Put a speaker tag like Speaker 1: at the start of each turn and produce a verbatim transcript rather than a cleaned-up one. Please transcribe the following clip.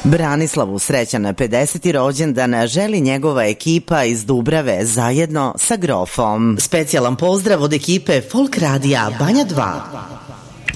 Speaker 1: Branislavu srećan na pedeseti rođendan želi njegova ekipa iz Dubrave zajedno sa Grofom. Specijalan pozdrav od ekipe Folk Radija Banja dva.